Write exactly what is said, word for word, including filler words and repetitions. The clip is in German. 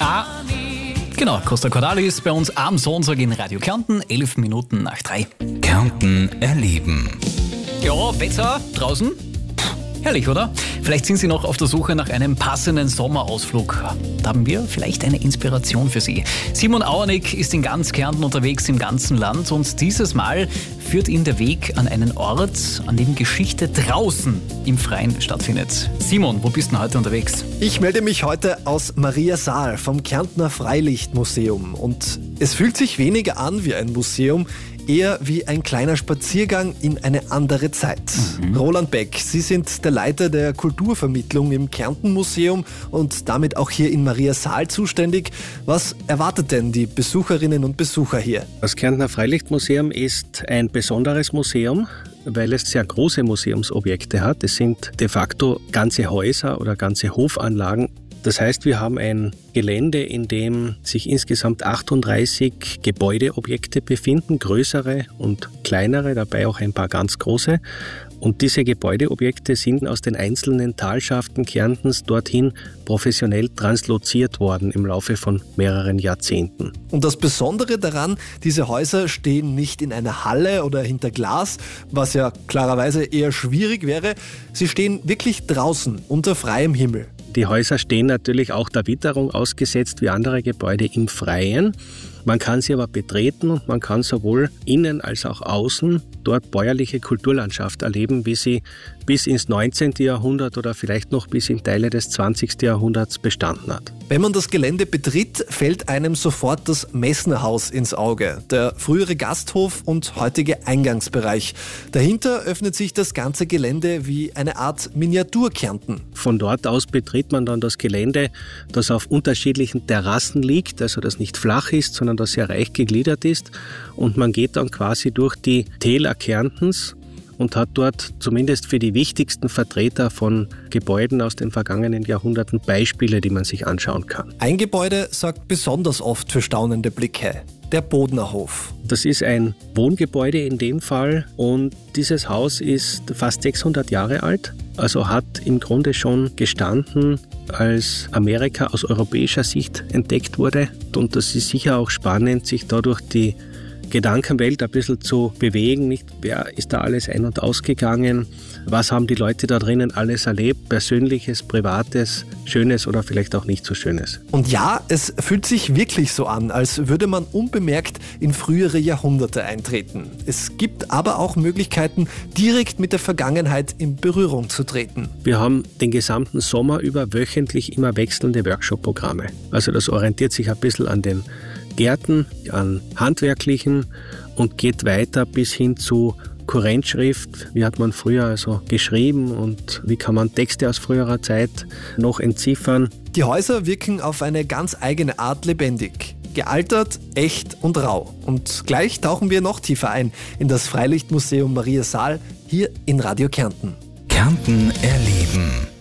Ah, genau, Costa Cordalis bei uns am Sonntag in Radio Kärnten, elf Minuten nach drei. Kärnten erleben. Ja, Wetter draußen. Herrlich, oder? Vielleicht sind Sie noch auf der Suche nach einem passenden Sommerausflug. Da haben wir vielleicht eine Inspiration für Sie. Simon Auernick ist in ganz Kärnten unterwegs im ganzen Land und dieses Mal führt ihn der Weg an einen Ort, an dem Geschichte draußen im Freien stattfindet. Simon, wo bist du denn heute unterwegs? Ich melde mich heute aus Mariasaal vom Kärntner Freilichtmuseum und es fühlt sich weniger an wie ein Museum, eher wie ein kleiner Spaziergang in eine andere Zeit. Mhm. Roland Beck, Sie sind der Leiter der Kulturvermittlung im Kärnten-Museum und damit auch hier in Mariasaal zuständig. Was erwartet denn die Besucherinnen und Besucher hier? Das Kärntner Freilichtmuseum ist ein besonderes Museum, weil es sehr große Museumsobjekte hat. Es sind de facto ganze Häuser oder ganze Hofanlagen. Das heißt, wir haben ein Gelände, in dem sich insgesamt achtunddreißig Gebäudeobjekte befinden, größere und kleinere, dabei auch ein paar ganz große. Und diese Gebäudeobjekte sind aus den einzelnen Talschaften Kärntens dorthin professionell transloziert worden im Laufe von mehreren Jahrzehnten. Und das Besondere daran, diese Häuser stehen nicht in einer Halle oder hinter Glas, was ja klarerweise eher schwierig wäre. Sie stehen wirklich draußen, unter freiem Himmel. Die Häuser stehen natürlich auch der Witterung ausgesetzt wie andere Gebäude im Freien. Man kann sie aber betreten und man kann sowohl innen als auch außen dort bäuerliche Kulturlandschaft erleben, wie sie bis ins neunzehnten Jahrhundert oder vielleicht noch bis in Teile des zwanzigsten Jahrhunderts bestanden hat. Wenn man das Gelände betritt, fällt einem sofort das Messnerhaus ins Auge, der frühere Gasthof und heutige Eingangsbereich. Dahinter öffnet sich das ganze Gelände wie eine Art Miniatur-Kärnten. Von dort aus betritt man dann das Gelände, das auf unterschiedlichen Terrassen liegt, also das nicht flach ist, sondern das sehr reich gegliedert ist. Und man geht dann quasi durch die Täler Kärntens und hat dort zumindest für die wichtigsten Vertreter von Gebäuden aus den vergangenen Jahrhunderten Beispiele, die man sich anschauen kann. Ein Gebäude sorgt besonders oft für staunende Blicke. Der Bodnerhof. Das ist ein Wohngebäude in dem Fall und dieses Haus ist fast sechshundert Jahre alt, also hat im Grunde schon gestanden, als Amerika aus europäischer Sicht entdeckt wurde. Und das ist sicher auch spannend, sich dadurch die Gedankenwelt ein bisschen zu bewegen. Nicht, wer ist da alles ein- und ausgegangen? Was haben die Leute da drinnen alles erlebt? Persönliches, Privates, Schönes oder vielleicht auch nicht so Schönes. Und ja, es fühlt sich wirklich so an, als würde man unbemerkt in frühere Jahrhunderte eintreten. Es gibt aber auch Möglichkeiten, direkt mit der Vergangenheit in Berührung zu treten. Wir haben den gesamten Sommer über wöchentlich immer wechselnde Workshop-Programme. Also das orientiert sich ein bisschen an den Gärten, an handwerklichen und geht weiter bis hin zu Kurrentschrift. Wie hat man früher also geschrieben und wie kann man Texte aus früherer Zeit noch entziffern? Die Häuser wirken auf eine ganz eigene Art lebendig. Gealtert, echt und rau. Und gleich tauchen wir noch tiefer ein in das Freilichtmuseum Mariasaal hier in Radio Kärnten. Kärnten erleben.